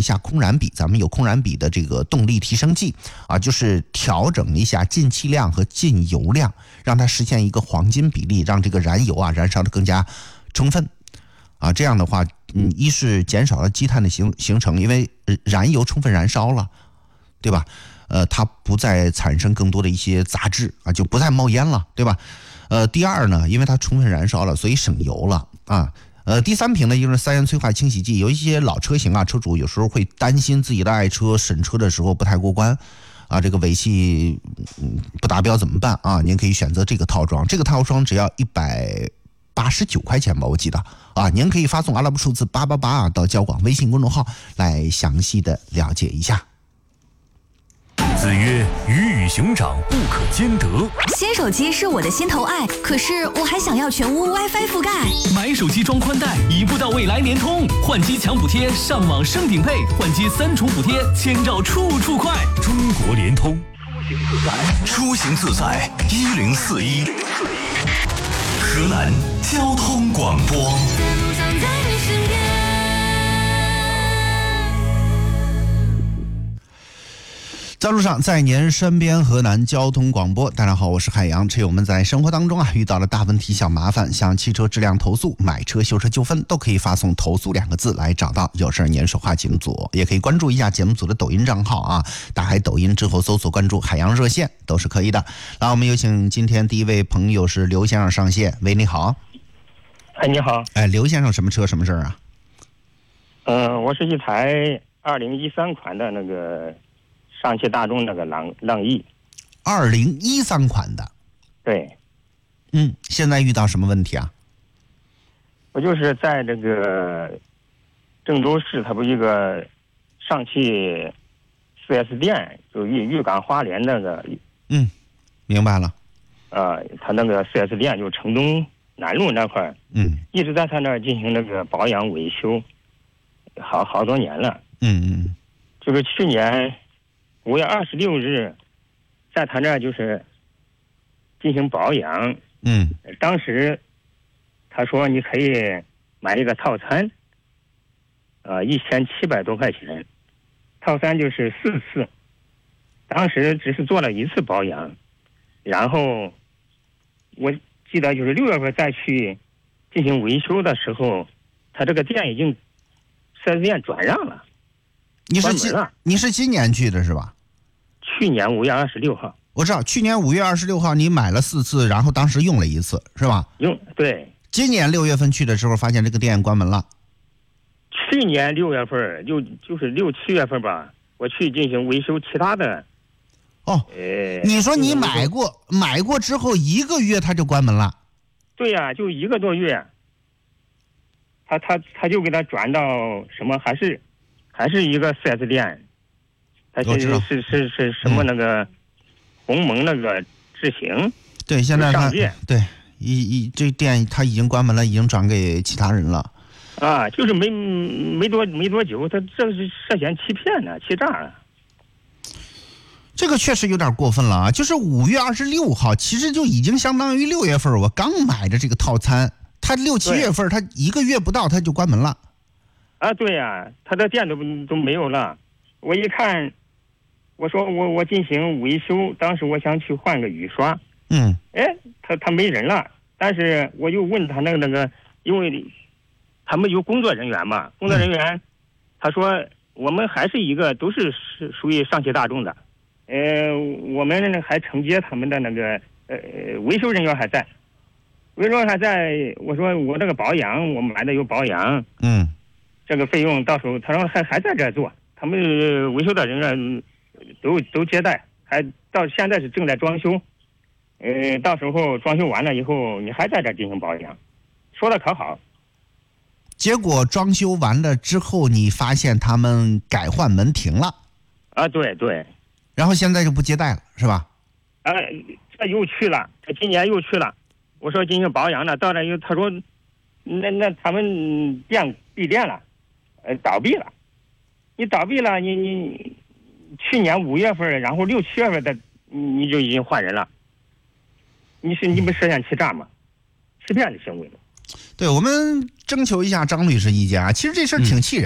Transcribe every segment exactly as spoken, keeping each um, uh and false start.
下空燃比，咱们有空燃比的这个动力提升剂啊，就是调整一下进气量和进油量，让它实现一个黄金比例，让这个燃油啊燃烧的更加充分啊。这样的话，嗯，一是减少了积碳的形形成，因为燃油充分燃烧了，对吧？呃，它不再产生更多的一些杂质啊，就不再冒烟了，对吧？呃，第二呢，因为它充分燃烧了，所以省油了啊。呃，第三瓶呢，就是三元催化清洗剂。有一些老车型啊，车主有时候会担心自己的爱车审车的时候不太过关啊，这个尾气嗯不达标怎么办啊？您可以选择这个套装，这个套装只要一百八十九块钱吧，我记得啊。您可以发送阿拉伯数字八八八到交广微信公众号来详细的了解一下。 子曰：鱼与熊掌不可兼得。 新手机是我的心头爱，可是我还想要全屋 WiFi 覆盖。 买手机装宽带，一步到位来联通，换机抢补贴，上网升顶配，换机三重补贴，千兆处处快。 中国联通， 出行自在一零四一，河南交通广播。 在路上，在您身边，河南交通广播。大家好，我是海洋。车友们在生活当中啊遇到了大问题、小麻烦，像汽车质量投诉、买车修车纠纷，都可以发送投诉两个字来找到有事您说话节目组，也可以关注一下节目组的抖音账号啊，打开抖音之后搜索关注海洋热线都是可以的。来，我们有请今天第一位朋友是刘先生上线。喂，你好。 哎，你好。 哎，刘先生，什么车什么事儿啊？ 呃，我是一台二零一三款的那个上汽大众那个朗朗逸， 二零一三款的。 对。 嗯，现在遇到什么问题啊？ 我就是在这个郑州市，它不一个上汽 四 S 店，就豫豫港花莲那个。 嗯，明白了。 呃，他那个 四 S 店就城东南路那块儿， 嗯， 一直在他那儿进行那个保养维修，好好多年了。 嗯嗯。 就是去年五月二十六日，在他那儿就是进行保养。 嗯。 当时他说你可以买一个套餐，呃，一千七百多块钱，套餐就是四次。当时只是做了一次保养，然后我记得就是六月份再去进行维修的时候，他这个店已经四 S 店转让了。 你是今你是今年去的是吧？ 去年五月二十六号。 我知道，去年五月二十六号你买了四次，然后当时用了一次，是吧？ 用对。 今年六月份去的时候，发现这个店关门了。 去年六月份就就是六七月份吧，我去进行维修其他的。 哦， 呃， 你说你买过买过之后一个月他就关门了？ 对呀、啊，就一个多月。他他他就给他转到什么，还是还是一个 四 S 店，他是是是是什么那个鸿蒙那个智行。 对，现在他对一一这店他已经关门了，已经转给其他人了。 啊，就是没没多没多久，他这是涉嫌欺骗呢，欺诈啊。 这个确实有点过分了啊！就是五月二十六号，其实就已经相当于六月份我刚买的这个套餐，他六七月份他一个月不到他就关门了。 啊，对呀、啊，他的店都都没有了。我一看，我说我我进行维修，当时我想去换个雨刷。 嗯。 哎，他他没人了，但是我又问他那个那个，因为他们有工作人员嘛，工作人员、嗯、他说我们还是一个都是是属于上汽大众的。呃，我们还承接他们的那个呃维修人员还在，维修还在。我说我这个保养，我买的有保养， 嗯， 这个费用到时候他说还还在这做，他们维修的人员都都接待，还到现在是正在装修，呃，到时候装修完了以后，你还在这进行保养，说的可好。 结果装修完了之后，你发现他们改换门庭了。 啊，对对。 然后现在就不接待了，是吧？ 啊，这又去了，这今年又去了。我说进行保养了，到这又他说，那那他们店闭店了，呃，倒闭了。你倒闭了，你你去年五月份，然后六七月份的你就已经换人了。你是你们涉嫌欺诈吗？欺骗的行为。 对，我们征求一下张律师意见啊。其实这事儿挺气人的。嗯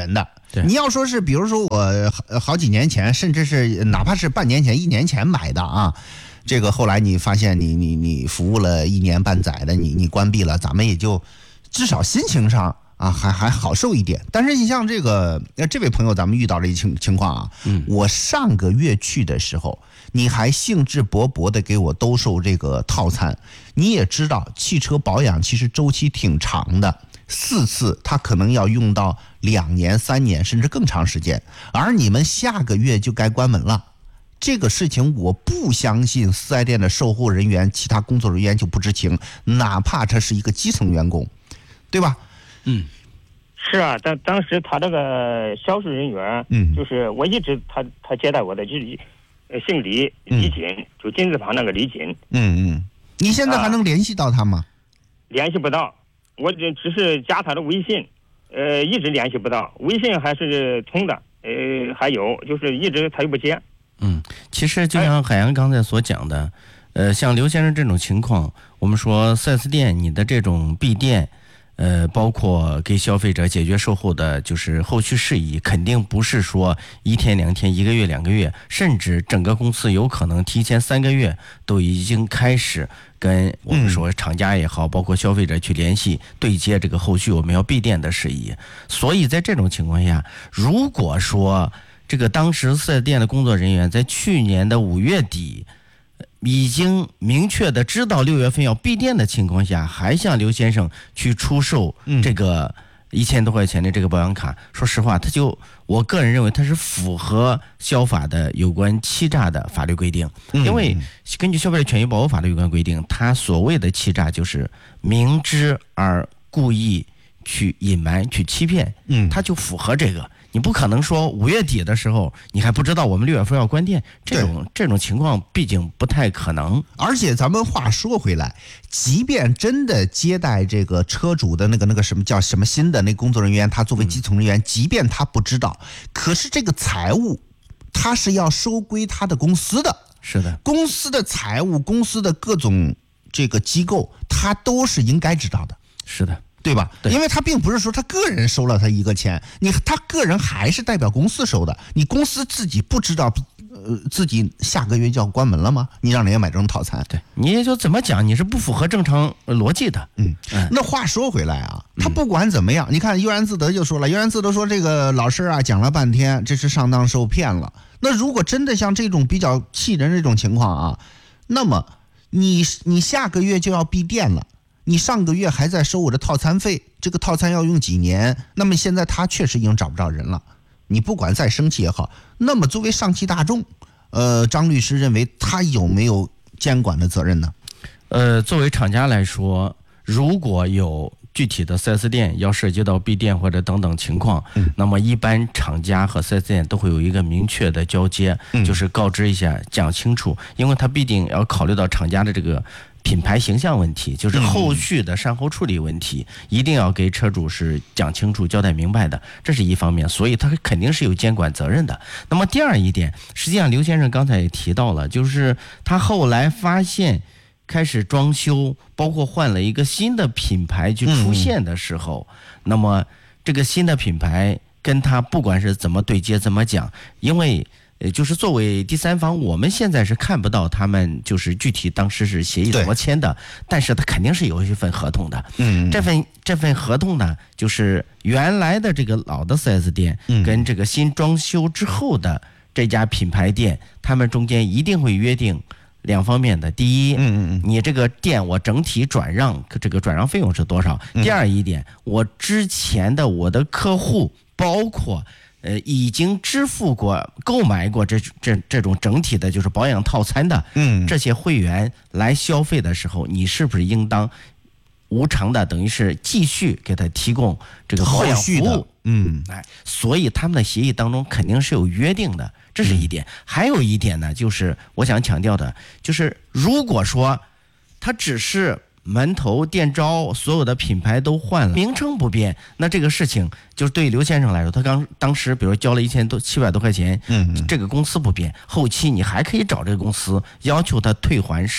你要说是，比如说我好几年前，甚至是哪怕是半年前、一年前买的啊，这个后来你发现你你你服务了一年半载的，你你关闭了，咱们也就至少心情上啊还还好受一点。但是你像这个这位朋友，咱们遇到了一情情况啊，嗯，我上个月去的时候，你还兴致勃勃的给我兜售这个套餐。你也知道，汽车保养其实周期挺长的，四次它可能要用到两年、三年，甚至更长时间。而你们下个月就该关门了，这个事情我不相信四 S 店的售后人员、其他工作人员就不知情，哪怕他是一个基层员工，对吧？ 嗯，是啊，当当时他这个销售人员，嗯，就是我一直他他接待我的就是呃姓李，李锦，嗯、就金字旁那个李锦。 嗯嗯，你现在还能联系到他吗？ 啊、联系不到，我只只是加他的微信，呃，一直联系不到，微信还是通的，呃，还有就是一直他又不接。 嗯，其实就像海洋刚才所讲的，呃，像刘先生这种情况，我们说 四 S 店你的这种闭店。呃，包括给消费者解决售后的就是后续事宜，肯定不是说一天两天、一个月两个月，甚至整个公司有可能提前三个月都已经开始跟我们说厂家也好，包括消费者去联系对接这个后续我们要闭店的事宜。所以在这种情况下，如果说这个当时四 S 店的工作人员在去年的五月底已经明确的知道六月份要闭店的情况下，还向刘先生去出售这个一千多块钱的这个保养卡，嗯、说实话，他就我个人认为他是符合消法的有关欺诈的法律规定，嗯、因为根据消费者权益保护法的有关规定，他所谓的欺诈就是明知而故意去隐瞒、去欺骗，嗯，他就符合这个。你不可能说五月底的时候你还不知道我们六月份要关店，这种这种情况毕竟不太可能。 而且咱们话说回来，即便真的接待这个车主的那个那个什么叫什么新的那工作人员，他作为基层人员，嗯、即便他不知道，可是这个财务他是要收归他的公司的， 是的， 公司的财务、公司的各种这个机构，他都是应该知道的， 是的。 对吧？对，因为他并不是说他个人收了他一个钱，你他个人还是代表公司收的，你公司自己不知道，呃，自己下个月就要关门了吗？你让人家买这种套餐， 对，你也就怎么讲，你是不符合正常逻辑的。 嗯，嗯那话说回来啊，他不管怎么样，嗯、你看悠然自得就说了，悠然自得说这个老师啊讲了半天，这是上当受骗了。那如果真的像这种比较气人这种情况啊，那么你你下个月就要闭店了。你上个月还在收我的套餐费，这个套餐要用几年？那么现在他确实已经找不着人了。你不管再生气也好，那么作为上汽大众，呃，张律师认为他有没有监管的责任呢？ 呃，作为厂家来说，如果有具体的 四 S 店要涉及到闭店或者等等情况，嗯、那么一般厂家和 四 S 店都会有一个明确的交接，嗯、就是告知一下，讲清楚，因为他必定要考虑到厂家的这个。品牌形象问题，就是后续的善后处理问题，嗯、一定要给车主是讲清楚、交代明白的，这是一方面，所以他肯定是有监管责任的。那么第二一点，实际上刘先生刚才也提到了，就是他后来发现开始装修，包括换了一个新的品牌去出现的时候，嗯、那么这个新的品牌跟他不管是怎么对接、怎么讲，因为。呃，就是作为第三方，我们现在是看不到他们就是具体当时是协议怎么签的，但是他肯定是有一份合同的。嗯，这份这份合同呢，就是原来的这个老的 四 S 店跟这个新装修之后的这家品牌店，他们中间一定会约定两方面的。第一，嗯嗯，你这个店我整体转让，这个转让费用是多少？第二一点，我之前的我的客户包括。呃，已经支付过、购买过这这这种整体的，就是保养套餐的，嗯，这些会员来消费的时候，你是不是应当无偿的，等于是继续给他提供这个保养服务？嗯，哎，所以他们的协议当中肯定是有约定的，这是一点。嗯、还有一点呢，就是我想强调的，就是如果说他只是。门头店招所有的品牌都换了，名称不变，那这个事情就是对刘先生来说，他刚当时比如交了一千多七百多块钱，嗯，这个公司不变，后期你还可以找这个公司要求他退还。